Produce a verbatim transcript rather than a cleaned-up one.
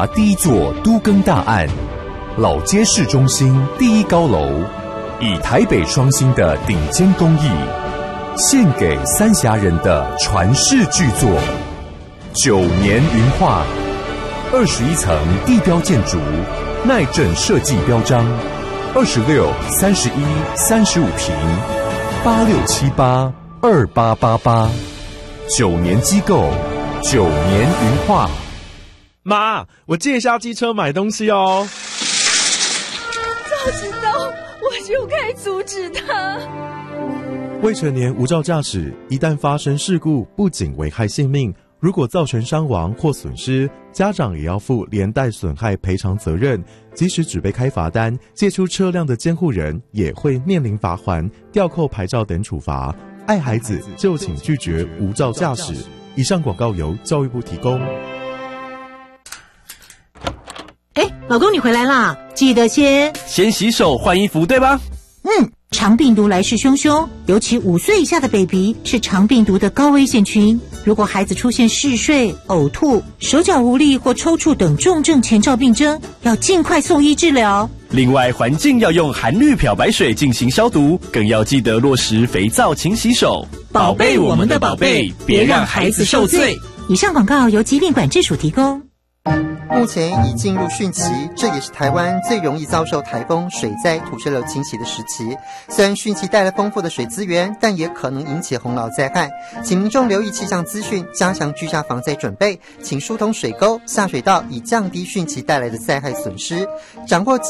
第一座都更大案，老街市中心第一高楼，以台北双星的顶尖工艺，献给三峡人的传世巨作九年云画，二十一层地标建筑，耐震设计标章，二十六、三十一、三十五平，八六七八二八八八，九年机构，九年云画。 妈，我借一下机车买东西哦。 早知道我就该阻止他。 未成年无照驾驶，一旦发生事故，不仅危害性命，如果造成伤亡或损失，家长也要负连带损害赔偿责任。即使只被开罚单，借出车辆的监护人也会面临罚锾、吊扣牌照等处罚。爱孩子就请拒绝无照驾驶。以上广告由教育部提供。 哎，老公你回来啦，记得先先洗手换衣服，对吧？ 嗯，肠病毒来势汹汹，尤其五岁以下的 baby 是肠病毒的高危险群。如果孩子出现嗜睡、呕吐、手脚无力或抽搐等重症前兆病征，要尽快送医治疗。 另外，环境要用含氯漂白水进行消毒，更要记得落实肥皂勤洗手，宝贝我们的宝贝，别让孩子受罪。 以上广告由疾病管制署提供。 目前已进入汛期，这也是台湾最容易遭受台风、水灾、土石流侵袭的时期。虽然汛期带来丰富的水资源，但也可能引起洪涝灾害，请民众留意气象资讯，加强居家防灾准备，请疏通水沟、下水道，以降低汛期带来的灾害损失。掌握